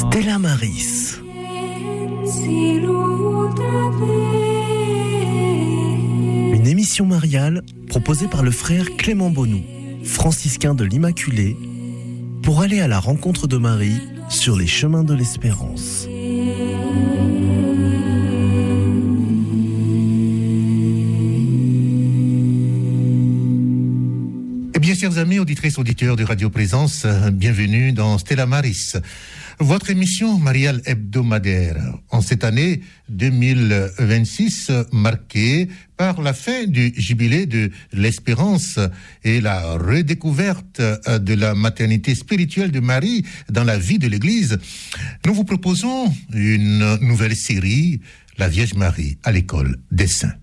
Stella Maris. Une émission mariale proposée par le frère Clément Bonou, franciscain de l'Immaculée, pour aller à la rencontre de Marie sur les chemins de l'espérance. Bien, chers amis, auditrices, auditeurs de Radio Présence, bienvenue dans Stella Maris, votre émission mariale hebdomadaire en cette année 2026 marquée par la fin du jubilé de l'espérance et la redécouverte de la maternité spirituelle de Marie dans la vie de l'Église. Nous vous proposons une nouvelle série, La Vierge Marie à l'école des saints.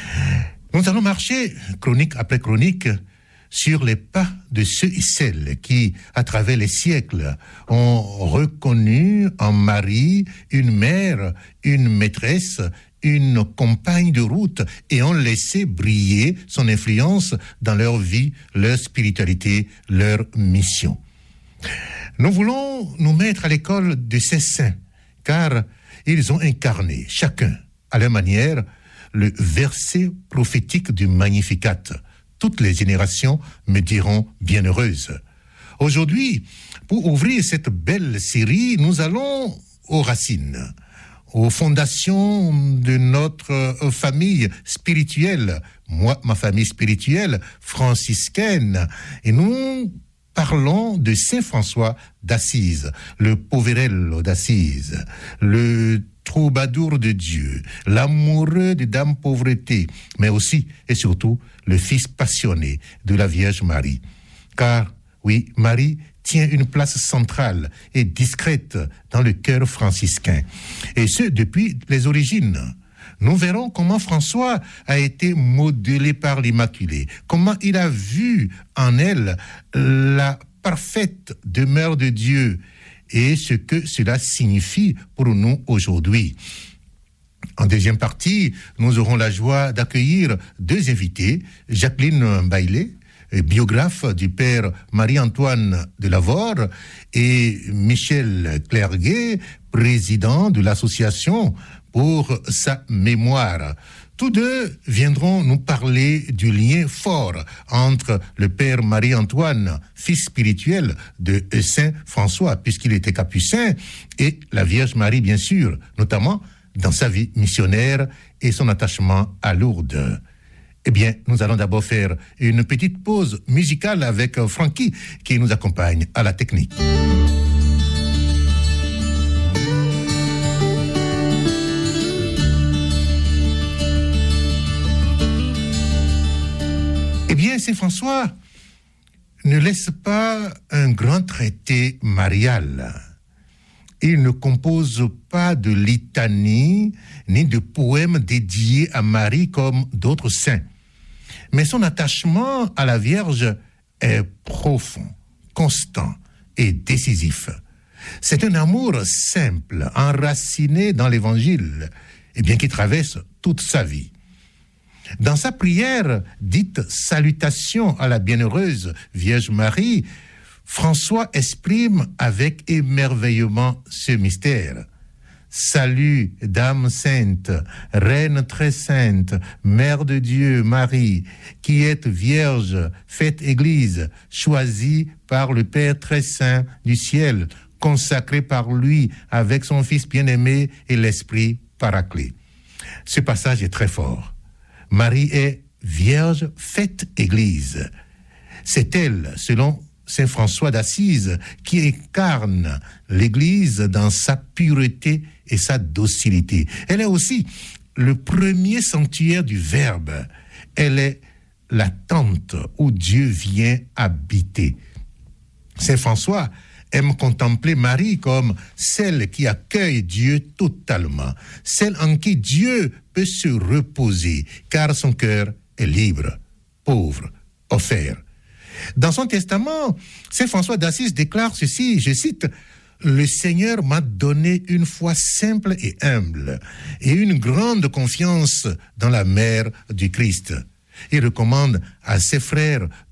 Nous allons marcher, chronique après chronique, sur les pas de ceux et celles qui, à travers les siècles, ont reconnu en Marie une mère, une maîtresse, une compagne de route et ont laissé briller son influence dans leur vie, leur spiritualité, leur mission. Nous voulons nous mettre à l'école de ces saints, car ils ont incarné, chacun, à leur manière, le verset prophétique du Magnificat. Toutes les générations me diront bienheureuse. Aujourd'hui, pour ouvrir cette belle série, nous allons aux racines, aux fondations de notre famille spirituelle. Moi, ma famille spirituelle, franciscaine. Et nous parlons de Saint François d'Assise, le Poverello d'Assise, le troubadour de Dieu, l'amoureux de Dame Pauvreté, mais aussi et surtout le fils passionné de la Vierge Marie. Car, oui, Marie tient une place centrale et discrète dans le cœur franciscain, et ce, depuis les origines. Nous verrons comment François a été modelé par l'Immaculée, comment il a vu en elle la parfaite demeure de Dieu, et ce que cela signifie pour nous aujourd'hui. En deuxième partie, nous aurons la joie d'accueillir deux invités, Jacqueline Bailey, biographe du père Marie-Antoine de Lavore, et Michel Clerguet, président de l'association pour sa mémoire. Tous deux viendront nous parler du lien fort entre le père Marie-Antoine, fils spirituel de Saint François, puisqu'il était capucin, et la Vierge Marie, bien sûr, notamment dans sa vie missionnaire et son attachement à Lourdes. Eh bien, nous allons d'abord faire une petite pause musicale avec Francky, qui nous accompagne à la technique. Eh bien, Saint François ne laisse pas un grand traité marial. Il ne compose pas de litanie ni de poèmes dédiés à Marie comme d'autres saints. Mais son attachement à la Vierge est profond, constant et décisif. C'est un amour simple, enraciné dans l'Évangile, et bien qui traverse toute sa vie. Dans sa prière dite « Salutation à la bienheureuse Vierge Marie », François exprime avec émerveillement ce mystère. « Salut, Dame sainte, Reine très sainte, Mère de Dieu, Marie, qui êtes Vierge, faite Église, choisie par le Père très saint du ciel, consacrée par lui avec son Fils bien-aimé et l'Esprit Paraclet. » Ce passage est très fort. Marie est Vierge faite Église. C'est elle, selon Saint François d'Assise, qui incarne l'Église dans sa pureté et sa docilité. Elle est aussi le premier sanctuaire du Verbe. Elle est la tente où Dieu vient habiter. Saint François aime contempler Marie comme celle qui accueille Dieu totalement, celle en qui Dieu peut se reposer, car son cœur est libre, pauvre, offert. Dans son testament, Saint François d'Assise déclare ceci, je cite, « Le Seigneur m'a donné une foi simple et humble et une grande confiance dans la mère du Christ. » Il recommande à ses frères